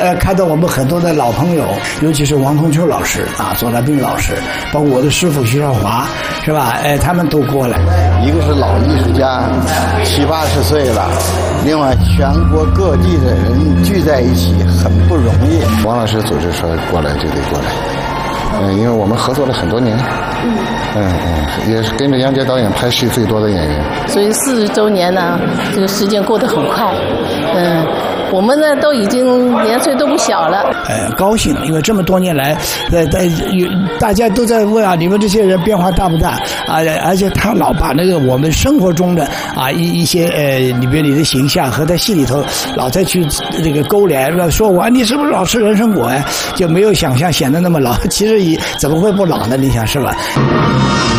看到我们很多的老朋友，尤其是王同秋老师啊，左大兵老师，包括我的师傅徐少华，是吧？他们都过来。 一个是老艺术家，70、80岁了，另外全国各地的人聚在一起很不容易。 王老师组织说过来就得过来，因为我们合作了很多年，也是跟着杨洁导演拍戏最多的演员。 所以40周年呢，这个时间过得很快，我们呢都已经年岁都不小了。 高兴，因为这么多年来，大家都在问啊，你们这些人变化大不大啊？而且他老把那个我们生活中的啊一些里边你的形象和在戏里头老再去这个勾连，说我你是不是老吃人参果呀？就没有想象显得那么老。其实怎么会不老呢？你想是吧？